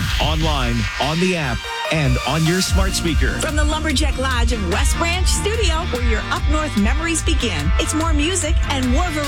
online, on the app, and on your smart speaker. From the Lumberjack Lodge of West Branch Studio, where your up north memories begin. It's more music and more variety.